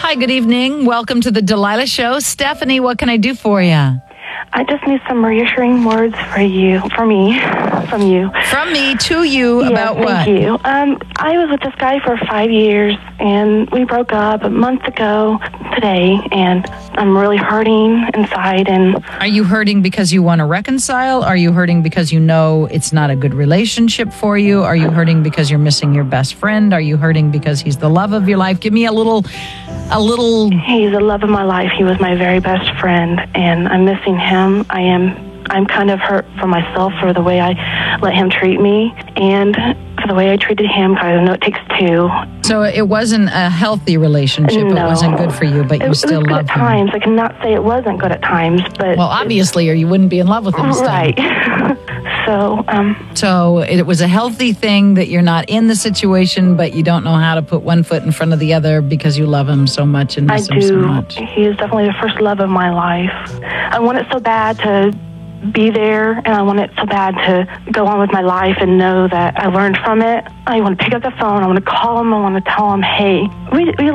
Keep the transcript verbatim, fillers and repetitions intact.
Hi, good evening. Welcome to the Delilah Show. Stephanie, what can I do for you? I just need some reassuring words for you, for me, from you. From me to you yeah, about thank what? Thank you. Um, I was with this guy for five years, and we broke up a month ago today, and I'm really hurting inside. And Are you hurting because you want to reconcile? Are you hurting because you know it's not a good relationship for you? Are you hurting because you're missing your best friend? Are you hurting because he's the love of your life? Give me a little, a little... He's the love of my life. He was my very best friend, and I'm missing him. I am, I'm kind of hurt for myself for the way I let him treat me, and for the way I treated him, because I know it takes two. So it wasn't a healthy relationship. No. It wasn't good for you, but you it, still it was good loved at him. times. I cannot say it wasn't good at times, but... Well, obviously, or you wouldn't be in love with him still. Right. so, um... So it was a healthy thing that you're not in the situation, but you don't know how to put one foot in front of the other because you love him so much and miss I him do. so much. He is definitely the first love of my life. I want it so bad to be there, and I want it so bad to go on with my life and know that I learned from it. I want to pick up the phone. I want to call him. I want to tell him, hey, we, we